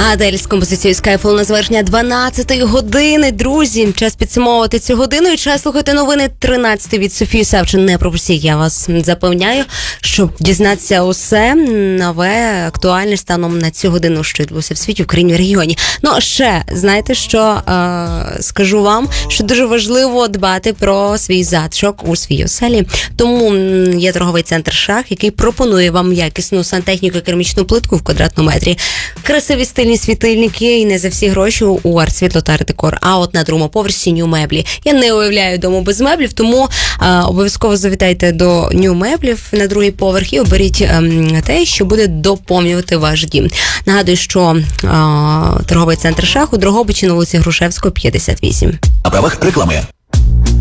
Адель з композицією Skyfall на завершення 12-ї години. Друзі, час підсумовувати цю годину і час слухати новини 13 від Софії Савчин. Не пропустіть, я вас запевняю, щоб дізнатися усе нове, актуальне станом на цю годину, що відбулося в світі, в країні, в регіоні. Ну, ще, знаєте, що скажу вам, що дуже важливо дбати про свій затишок у своїй оселі. Тому є торговий центр «Шах», який пропонує вам якісну сантехніку і керамічну плитку в квадратному метрі, красиві стильні світильники і не за всі гроші у арт-світло та арт-декор. А от на другому поверсі Нью меблі. Я не уявляю дому без меблів, тому обов'язково завітайте до Нью меблів на другий поверх і оберіть те, що буде доповнювати ваш дім. Нагадую, що торговий центр «Шах» у Дрогобичі на вулиці Грушевського, 58. На правах реклами.